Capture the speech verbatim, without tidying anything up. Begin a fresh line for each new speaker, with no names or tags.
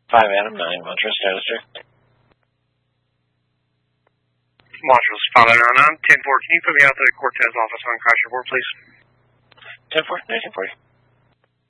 five Adam, nine Montrose, status, sir.
Montrose, five Adam, nine, ten four, can you put me out to the Cortez office on crash report, please?
ten four, nineteen forty.